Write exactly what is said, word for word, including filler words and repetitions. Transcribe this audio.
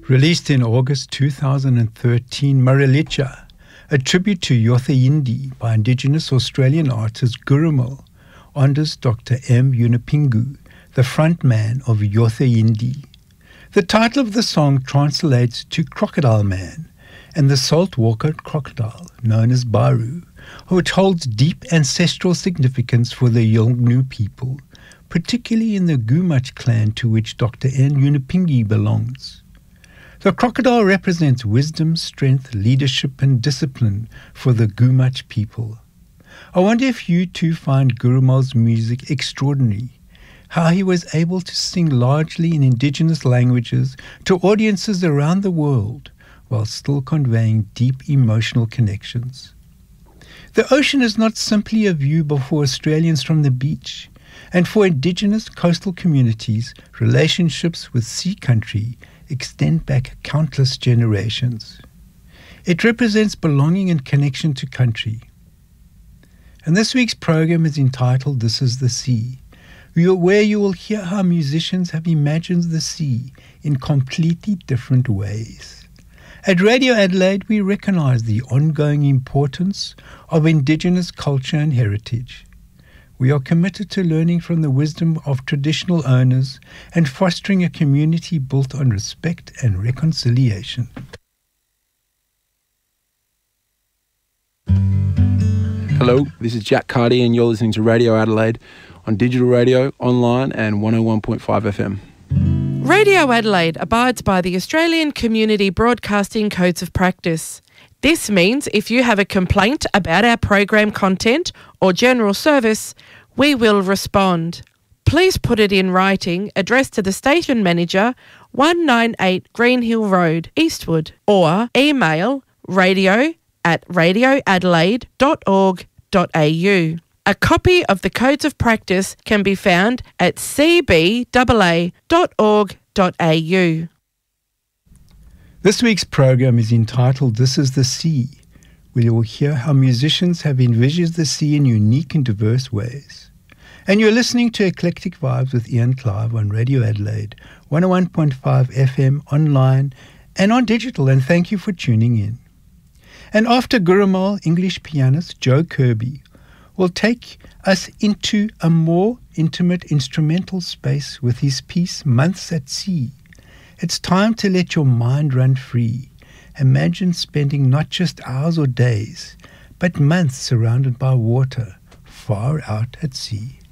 Released in August two thousand thirteen, Marilicha, a tribute to Yotha Yindi by Indigenous Australian artist Gurrumul, honours Doctor M. Yunupingu, the frontman of Yotha Yindi. The title of the song translates to Crocodile Man, and the saltwater crocodile, known as Baru, which holds deep ancestral significance for the Yolngu people, particularly in the Gumatj clan to which Doctor N. Yunupingu belongs. The crocodile represents wisdom, strength, leadership and discipline for the Gumatj people. I wonder if you too find Gurrumul's music extraordinary, how he was able to sing largely in indigenous languages to audiences around the world while still conveying deep emotional connections. The ocean is not simply a view for Australians from the beach, and for indigenous coastal communities, relationships with sea country extend back countless generations. It represents belonging and connection to country. And this week's program is entitled This is the Sea, where you will hear how musicians have imagined the sea in completely different ways. At Radio Adelaide, we recognise the ongoing importance of Indigenous culture and heritage. We are committed to learning from the wisdom of traditional owners and fostering a community built on respect and reconciliation. Hello, this is Jack Carty and you're listening to Radio Adelaide on digital radio, online and one oh one point five F M. Radio Adelaide abides by the Australian Community Broadcasting Codes of Practice. This means if you have a complaint about our program content or general service, we will respond. Please put it in writing, addressed to the station manager, one ninety-eight Greenhill Road, Eastwood, or email radio at radio adelaide dot org dot a u. A copy of the Codes of Practice can be found at c b a a dot org dot a u. This week's program is entitled This is the Sea, where you will hear how musicians have envisioned the sea in unique and diverse ways. And you're listening to Eclectic Vibes with Ian Clive on Radio Adelaide, one oh one point five F M, online and on digital, and thank you for tuning in. And after Gurrumul, English pianist Joe Kirby will take us into a more intimate instrumental space with his piece Months at Sea. It's time to let your mind run free. Imagine spending not just hours or days, but months surrounded by water, far out at sea.